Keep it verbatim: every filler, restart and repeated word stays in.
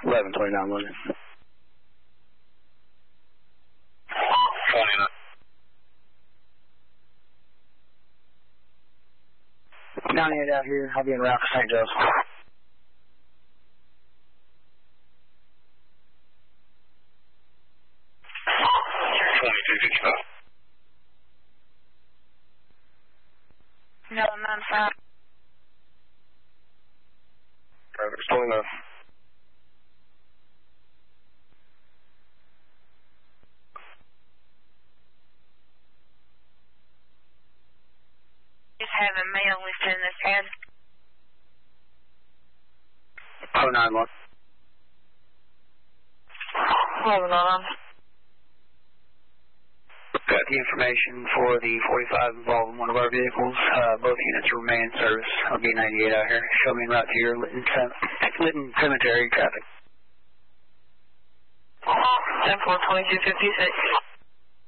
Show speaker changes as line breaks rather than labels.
eleven twenty-nine, wasn't it?
twenty-nine.
ninety-eight out here. I'll be en route to Saint Joseph.
twenty-two fifty-five.
No, nine five.
Traffic's twenty-nine.
Just have a mail listed in this ad.
oh nine one.
Hold on.
Got the information for the forty-five involved in one of our vehicles. Uh, both units remain in service. I'll be ninety-eight out here. Show me en route to your Lytton, Lytton Cemetery traffic.
ten four twenty-two fifty-six.